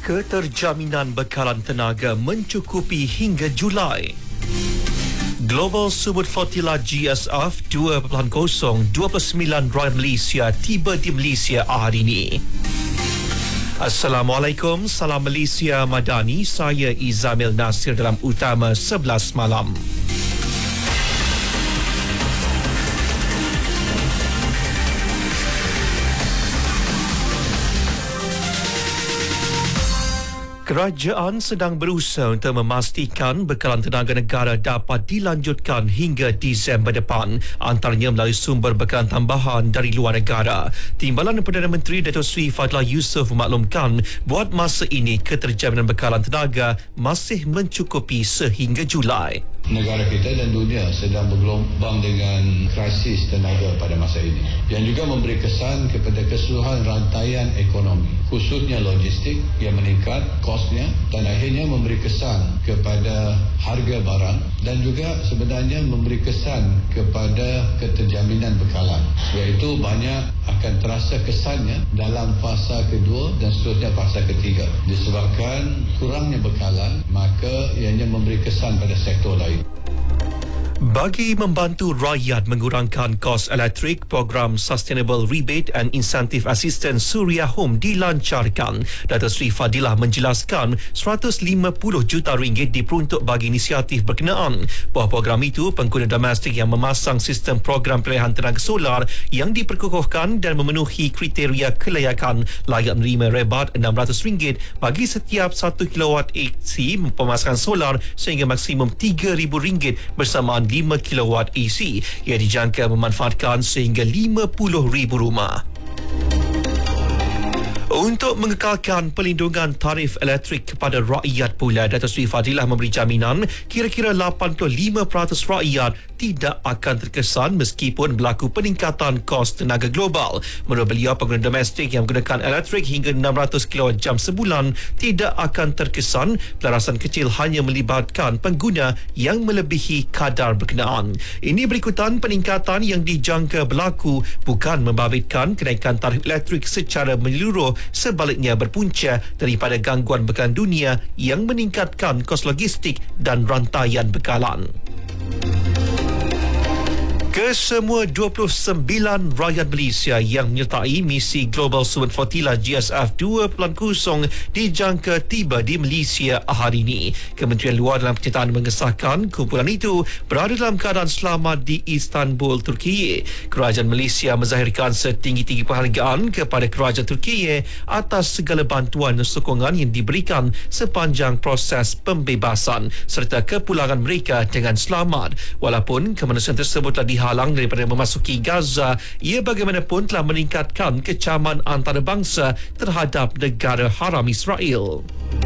Keterjaminan bekalan tenaga mencukupi hingga Julai. Global Sumut Flotilla GSF 2.0 29 Royal Malaysia tiba di Malaysia hari ini. Assalamualaikum, salam Malaysia Madani, saya Izamil Nasir dalam Utama 11 malam. Kerajaan sedang berusaha untuk memastikan bekalan tenaga negara dapat dilanjutkan hingga Disember depan, antaranya melalui sumber bekalan tambahan dari luar negara. Timbalan Perdana Menteri Dato' Sri Fadlah Yusof memaklumkan buat masa ini keterjaminan bekalan tenaga masih mencukupi sehingga Julai. Negara kita dan dunia sedang bergelombang dengan krisis tenaga pada masa ini yang juga memberi kesan kepada keseluruhan rantaian ekonomi, khususnya logistik yang meningkat kosnya dan akhirnya memberi kesan kepada harga barang dan juga sebenarnya memberi kesan kepada keterjaminan bekalan, iaitu banyak akan terasa kesannya dalam fasa kedua dan seterusnya fasa ketiga. Disebabkan kurangnya bekalan, maka ianya memberi kesan pada sektor lain. Bagi membantu rakyat mengurangkan kos elektrik, program Sustainable Rebate and Incentive Assistance Suria Home dilancarkan. Dato' Sri Fadilah menjelaskan 150 juta ringgit diperuntuk bagi inisiatif berkenaan. Buah program itu, pengguna domestik yang memasang sistem program pilihan tenaga solar yang diperkukuhkan dan memenuhi kriteria kelayakan layak menerima rebat RM600 bagi setiap 1 kilowatt AC pemasangan solar sehingga maksimum RM3,000 bersamaan 5 kilowatt AC yang dijangka memanfaatkan sehingga 50,000 rumah. Untuk mengekalkan pelindungan tarif elektrik kepada rakyat pula, Dato' Sri Fadilah memberi jaminan kira-kira 85% rakyat tidak akan terkesan meskipun berlaku peningkatan kos tenaga global. Menurut beliau, pengguna domestik yang menggunakan elektrik hingga 600 kWh sebulan tidak akan terkesan. Pelarasan kecil hanya melibatkan pengguna yang melebihi kadar berkenaan. Ini berikutan peningkatan yang dijangka berlaku bukan membabitkan kenaikan tarif elektrik secara menyeluruh, sebaliknya berpunca daripada gangguan bekalan dunia yang meningkatkan kos logistik dan rantaian bekalan. Kesemua 29 rakyat Malaysia yang menyertai misi Global Sumut Flotilla GSF 2.0 dijangka tiba di Malaysia hari ini. Kementerian Luar dalam pernyataan mengesahkan kumpulan itu berada dalam keadaan selamat di Istanbul, Turki. Kerajaan Malaysia menzahirkan setinggi-tinggi penghargaan kepada kerajaan Turki atas segala bantuan dan sokongan yang diberikan sepanjang proses pembebasan serta kepulangan mereka dengan selamat. Walaupun kemanusiaan tersebut telah dihalang daripada memasuki Gaza, ia bagaimanapun telah meningkatkan kecaman antarabangsa terhadap negara haram Israel.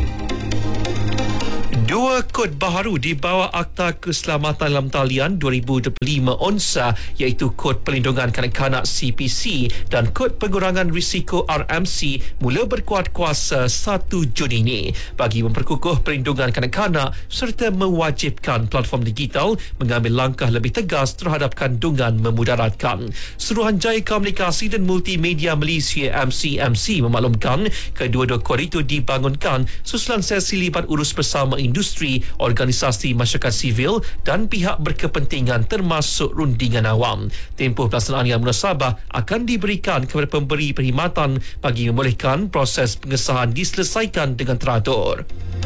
Dua kod baharu di bawah Akta Keselamatan dalam Talian 2025 ONSA, iaitu Kod Perlindungan Kanak-kanak CPC dan Kod Pengurangan Risiko RMC mula berkuat kuasa 1 Jun ini bagi memperkukuh perlindungan kanak-kanak serta mewajibkan platform digital mengambil langkah lebih tegas terhadap kandungan memudaratkan. Suruhanjaya Komunikasi dan Multimedia Malaysia MCMC memaklumkan kedua-dua kod itu dibangunkan susulan sesi libat urus bersama industri, organisasi masyarakat sivil dan pihak berkepentingan termasuk rundingan awam. Tempoh pelaksanaan yang munasabah akan diberikan kepada pemberi perkhidmatan bagi membolehkan proses pengesahan diselesaikan dengan teratur.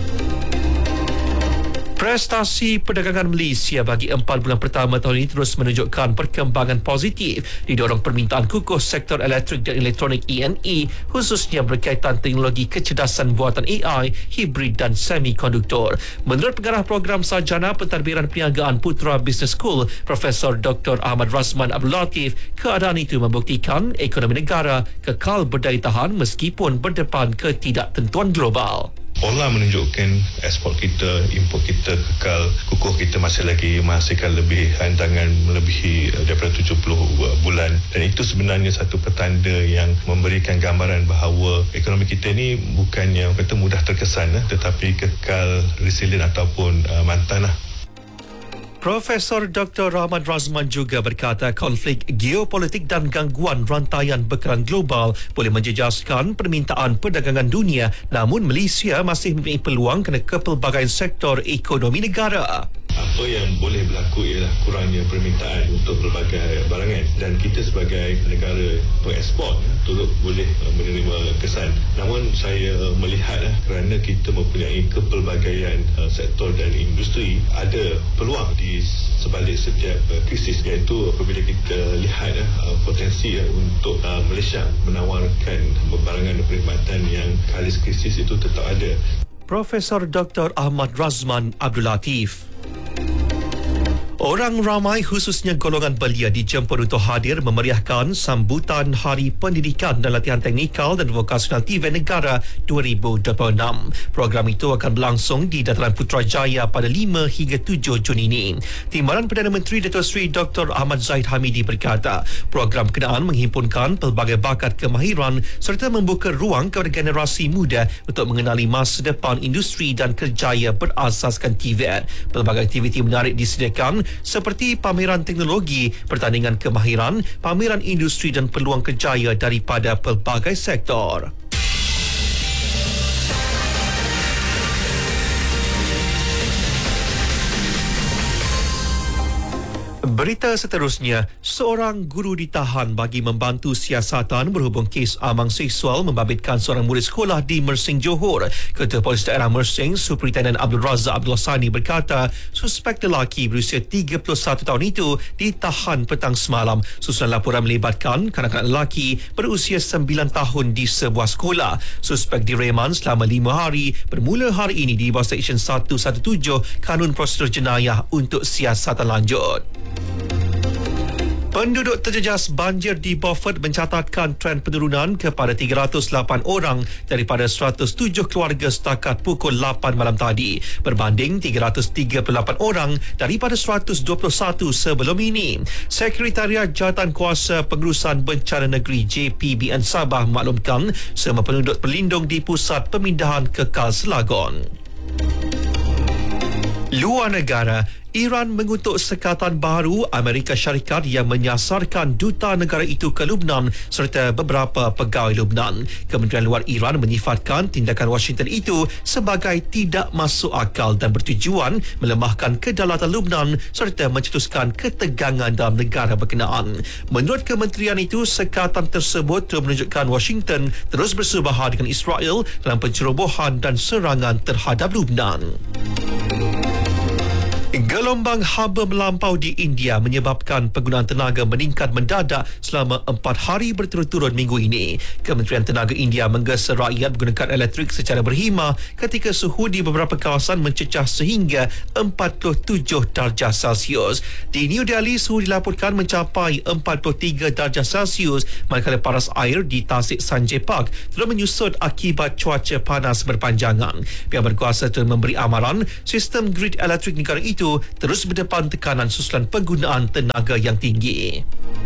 Prestasi perdagangan Malaysia bagi 4 bulan pertama tahun ini terus menunjukkan perkembangan positif didorong permintaan kukuh sektor elektrik dan elektronik E&E, khususnya berkaitan teknologi kecerdasan buatan AI, hibrid dan semikonduktor. Menurut pengarah program sarjana pentadbiran perniagaan Putra Business School, Profesor Dr. Ahmad Rasman Abdul Latif, keadaan itu membuktikan ekonomi negara kekal berdaya tahan meskipun berdepan ketidaktentuan global. Pola menunjukkan ekspor kita, import kita kekal, kukuh kita masih lagi menghasilkan lebih hantaran melebihi daripada 70 bulan, dan itu sebenarnya satu petanda yang memberikan gambaran bahawa ekonomi kita ni bukannya kata mudah terkesan tetapi kekal resilient ataupun mantan. Profesor Dr. Ahmad Razman juga berkata konflik geopolitik dan gangguan rantaian bekalan global boleh menjejaskan permintaan perdagangan dunia, namun Malaysia masih mempunyai peluang kerana kepelbagaian sektor ekonomi negara. Apa yang boleh berlaku ialah kurangnya permintaan untuk pelbagai barangan, dan kita sebagai negara pengeksport turut boleh menerima kesan. Namun saya melihat kerana kita mempunyai kepelbagaian sektor dan industri, ada peluang di sebalik setiap krisis, iaitu apabila kita lihat potensi untuk Malaysia menawarkan barangan dan perkhidmatan yang kalis krisis itu tetap ada. Profesor Dr. Ahmad Razman Abdul Latif. Orang ramai khususnya golongan belia dijemput untuk hadir memeriahkan sambutan Hari Pendidikan dan Latihan Teknikal dan Vokasional TVET Negara 2026. Program itu akan berlangsung di Dataran Putrajaya pada 5 hingga 7 Jun ini. Timbalan Perdana Menteri Dato' Seri Dr. Ahmad Zahid Hamidi berkata, program berkenaan menghimpunkan pelbagai bakat kemahiran serta membuka ruang kepada generasi muda untuk mengenali masa depan industri dan kerjaya berasaskan TVET. Pelbagai aktiviti menarik disediakan seperti pameran teknologi, pertandingan kemahiran, pameran industri dan peluang kerjaya daripada pelbagai sektor. Berita seterusnya, seorang guru ditahan bagi membantu siasatan berhubung kes amang seksual membabitkan seorang murid sekolah di Mersing, Johor. Ketua Polis Daerah Mersing, Superintendent Abdul Razak Abdul Sani berkata, suspek lelaki berusia 31 tahun itu ditahan petang semalam susulan laporan melibatkan kanak-kanak lelaki berusia 9 tahun di sebuah sekolah. Suspek direman selama 5 hari bermula hari ini di bawah Seksyen 117 Kanun Prosedur Jenayah untuk siasatan lanjut. Penduduk terjejas banjir di Beaufort mencatatkan tren penurunan kepada 308 orang daripada 107 keluarga setakat pukul 8 malam tadi, berbanding 338 orang daripada 121 sebelum ini. Sekretariat Jawatan Kuasa Pengurusan Bencana Negeri JPBN Sabah maklumkan semua penduduk berlindung di Pusat Pemindahan Kekal Selangor. Luar negara, Iran mengutuk sekatan baru Amerika Syarikat yang menyasarkan duta negara itu ke Lebanon serta beberapa pegawai Lebanon. Kementerian Luar Iran menyifatkan tindakan Washington itu sebagai tidak masuk akal dan bertujuan melemahkan kedaulatan Lebanon serta mencetuskan ketegangan dalam negara berkenaan. Menurut kementerian itu, sekatan tersebut menunjukkan Washington terus bersebahar dengan Israel dalam pencerobohan dan serangan terhadap Lebanon. Gelombang haba melampau di India menyebabkan penggunaan tenaga meningkat mendadak selama 4 hari berturut-turut minggu ini. Kementerian Tenaga India menggesa rakyat menggunakan elektrik secara berhima ketika suhu di beberapa kawasan mencecah sehingga 47 darjah Celsius. Di New Delhi, suhu dilaporkan mencapai 43 darjah Celsius, manakala paras air di Tasik Sanjay Park terus menyusut akibat cuaca panas berpanjangan. Pihak berkuasa telah memberi amaran sistem grid elektrik negara itu terus berdepan tekanan susulan penggunaan tenaga yang tinggi.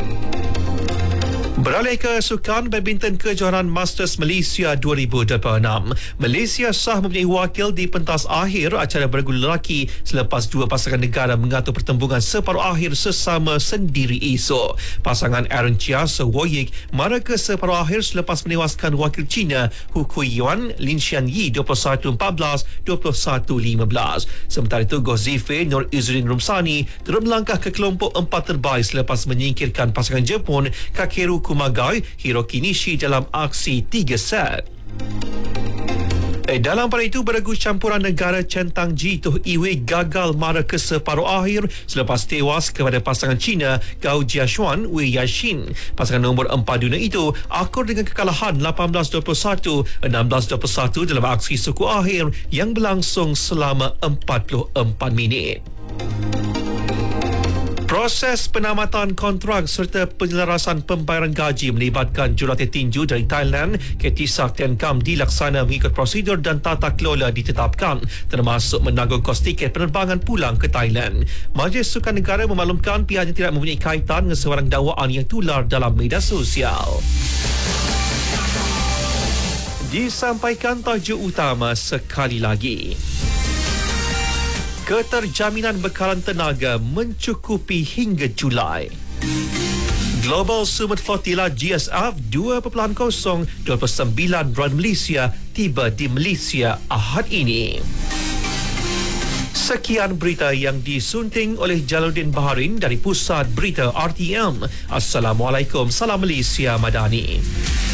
Beralih ke sukan badminton kejohanan Masters Malaysia 2026. Malaysia sah mempunyai wakil di pentas akhir acara bergula lelaki selepas dua pasangan negara mengatur pertembungan separuh akhir sesama sendiri esok. Pasangan Aaron Chia Sewoyik mara ke separuh akhir selepas menewaskan wakil China Hu Kuiyuan Lin Xian Yi 21-14, 21-15. Sementara itu, Gozife Nur Izzuddin Rumsani terus melangkah ke kelompok 4 terbaik selepas menyingkirkan pasangan Jepun Kakeru Kumagai Hiroki Nishi dalam aksi 3 set. Dalam pada itu, beregu campuran negara centang Ji Toh Iwei gagal mara ke separuh akhir selepas tewas kepada pasangan China Gao Jiashuan Wei Yashin. Pasangan nombor 4 dunia itu akur dengan kekalahan 18-21, 16-21 dalam aksi suku akhir yang berlangsung selama 44 minit. Proses penamatan kontrak serta penyelarasan pembayaran gaji melibatkan jurulatih tinju dari Thailand, Ketisak Tenkam, dilaksana mengikut prosedur dan tata kelola ditetapkan, termasuk menanggung kos tiket penerbangan pulang ke Thailand. Majlis Sukan Negara memaklumkan pihaknya tidak mempunyai kaitan dengan sebarang dakwaan yang tular dalam media sosial. Disampaikan tajuk utama sekali lagi. Keterjaminan bekalan tenaga mencukupi hingga Julai. Global Summit Flotilla GSF 2.0 29 drone Malaysia tiba di Malaysia Ahad ini. Sekian berita yang disunting oleh Jalaluddin Baharin dari Pusat Berita RTM. Assalamualaikum, salam Malaysia Madani.